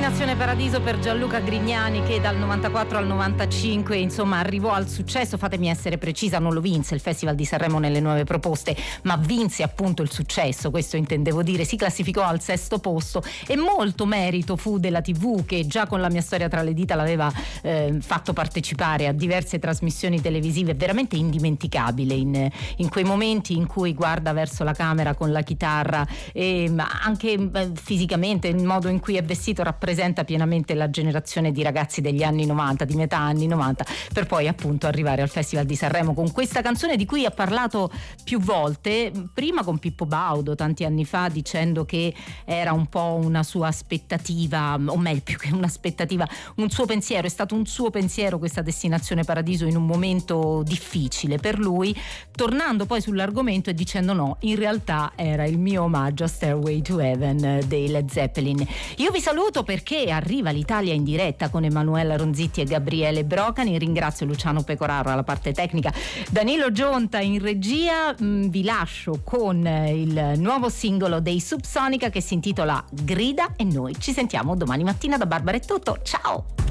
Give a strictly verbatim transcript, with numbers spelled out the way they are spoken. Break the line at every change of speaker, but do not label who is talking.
Destinazione Paradiso per Gianluca Grignani, che dal novantaquattro al novantacinque insomma arrivò al successo. Fatemi essere precisa, non lo vinse il Festival di Sanremo nelle nuove proposte, ma vinse appunto il successo, questo intendevo dire. Si classificò al sesto posto e molto merito fu della tivù, che già con La mia storia tra le dita l'aveva eh, fatto partecipare a diverse trasmissioni televisive. Veramente indimenticabile in, in quei momenti in cui guarda verso la camera con la chitarra, e anche eh, fisicamente il modo in cui è vestito rappresenta pienamente la generazione di ragazzi degli anni novanta, di metà anni novanta, per poi appunto arrivare al Festival di Sanremo con questa canzone di cui ha parlato più volte, prima con Pippo Baudo tanti anni fa, dicendo che era un po' una sua aspettativa, o meglio più che un'aspettativa, un suo pensiero, è stato un suo pensiero questa Destinazione Paradiso in un momento difficile per lui, tornando poi sull'argomento e dicendo no, in realtà era il mio omaggio a Stairway to Heaven dei Led Zeppelin. Io vi saluto perché arriva l'Italia in diretta con Emanuela Ronzitti e Gabriele Brocani. Ringrazio Luciano Pecoraro alla parte tecnica, Danilo Gionta in regia. Vi lascio con il nuovo singolo dei Subsonica che si intitola Grida e noi ci sentiamo domani mattina. Da Barbara è tutto, ciao!